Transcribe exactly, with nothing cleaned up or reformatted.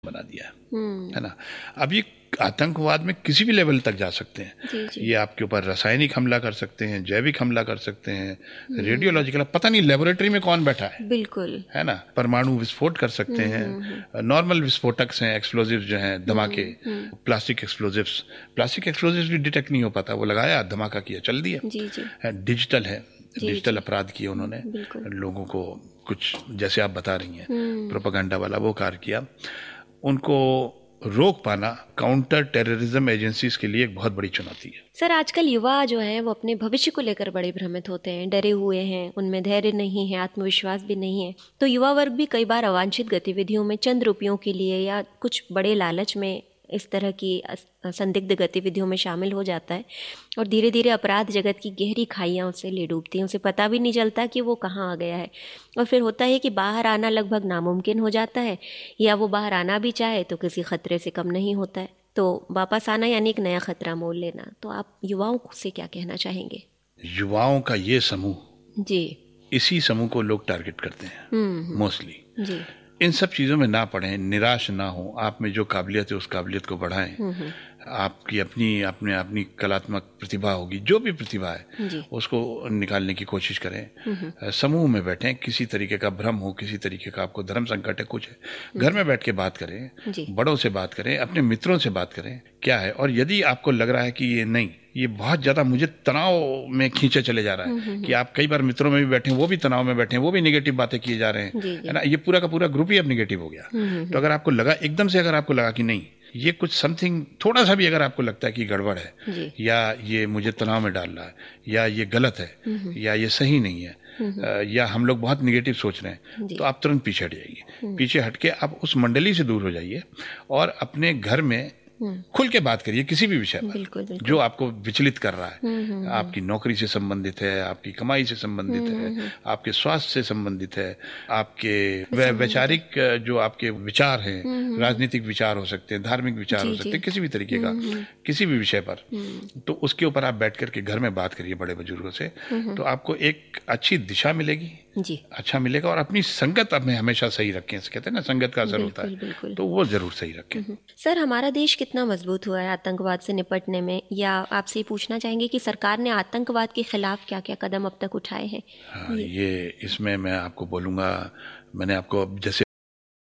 बना दिया है हम्म। है ना। अब ये आतंकवाद में किसी भी लेवल तक जा सकते हैं। जी जी। ये आपके ऊपर रासायनिक हमला कर सकते हैं, जैविक हमला कर सकते हैं, हम्म। रेडियोलॉजिकल, पता नहीं लेबोरेटरी में कौन बैठा है बिल्कुल। है ना। परमाणु विस्फोट कर सकते हम्म हम्म हम्म हैं, नॉर्मल विस्फोटक्स हैं, एक्सप्लोजिव्स जो हैं, धमाके, हम्म हम्म। Plastic explosives. प्लास्टिक एक्सप्लोजिव्स भी डिटेक्ट नहीं हो पाता, वो लगाया, धमाका किया, चल दिया। जी जी है, डिजिटल है, जी डिजिटल जी। अपराध किए उन्होंने, बिल्कुल। लोगों को कुछ जैसे आप बता रही हैं हम्म। प्रोपेगेंडा वाला वो कार्य किया। उनको रोक पाना काउंटर टेररिज्म एजेंसीज के लिए एक बहुत बड़ी चुनौती है। सर, आजकल युवा जो हैं वो अपने भविष्य को लेकर बड़े भ्रमित होते हैं, डरे हुए हैं, उनमें धैर्य नहीं है, आत्मविश्वास भी नहीं है। तो युवा वर्ग भी कई बार अवांछित गतिविधियों में चंद रुपयों के लिए या कुछ बड़े लालच में इस तरह की अस- संदिग्ध गतिविधियों में शामिल हो जाता है और धीरे धीरे अपराध जगत की गहरी खाइयाँ उसे ले डूबती हैं। उसे पता भी नहीं चलता कि वो कहाँ आ गया है और फिर होता है कि बाहर आना लगभग नामुमकिन हो जाता है, या वो बाहर आना भी चाहे तो किसी खतरे से कम नहीं होता है। तो वापस आना यानी एक नया खतरा मोल लेना। तो आप युवाओं से क्या कहना चाहेंगे? युवाओं का ये समूह, जी। इसी समूह को लोग टारगेट करते हैं हम्म हम्म। मोस्टली। जी। इन सब चीज़ों में ना पड़ें, निराश ना हो, आप में जो काबिलियत है उस काबिलियत को बढ़ाएं। हम्म हम्म। आपकी अपनी अपने अपनी कलात्मक प्रतिभा होगी, जो भी प्रतिभा है जी। उसको निकालने की कोशिश हम्म करें। अ, समूह में बैठें, किसी तरीके का भ्रम हो, किसी तरीके का आपको धर्म संकट है, कुछ है, घर में बैठ के बात करें, जी। बड़ों से बात करें, अपने मित्रों से बात करें क्या है। और यदि आपको लग रहा है कि ये नहीं, ये बहुत ज़्यादा मुझे तनाव में खींचे चले जा रहा है, कि आप कई बार मित्रों में भी बैठे हैं, वो भी तनाव में बैठे हैं, वो भी नेगेटिव बातें किए जा रहे हैं, जी जी। है ना, ये पूरा का पूरा ग्रुप ही अब नेगेटिव हो गया। तो अगर आपको लगा एकदम से, अगर आपको लगा कि नहीं, ये कुछ समथिंग थोड़ा सा भी अगर आपको लगता है कि गड़बड़ है, जी। या ये मुझे तनाव में डाल रहा है, या ये गलत है, या ये सही नहीं है, अ, या हम लोग बहुत निगेटिव सोच रहे हैं, जी। तो आप तुरंत पीछे हट जाइए। पीछे हट के आप उस मंडली से दूर हो जाइए और अपने घर में खुल के बात करिए किसी भी विषय पर बिल्कुल बिल्कुल। जो आपको विचलित कर रहा है। हम्म आपकी नौकरी से संबंधित है, आपकी कमाई से संबंधित है, आपके स्वास्थ्य से संबंधित है, आपके वै- वैचारिक अ, जो आपके विचार हैं, राजनीतिक विचार हो सकते हैं, धार्मिक विचार जी हो सकते जी। हैं, किसी भी तरीके का, किसी भी विषय पर, तो उसके ऊपर आप बैठ करके घर में बात करिए बड़े बुजुर्गों से। तो आपको एक अच्छी दिशा मिलेगी, जी। अच्छा मिलेगा। और अपनी संगत अपने हमेशा सही रखें, कहते हैं ना संगत का असर होता बिल्कुल है, बिल्कुल। तो वो जरूर सही रखें। सर, हमारा देश कितना मजबूत हुआ है आतंकवाद से निपटने में, या आपसे ये पूछना चाहेंगे कि सरकार ने आतंकवाद के खिलाफ क्या क्या कदम अब तक उठाए हैं? हाँ, ये ये इसमें मैं आपको बोलूँगा, मैंने आपको अब जैसे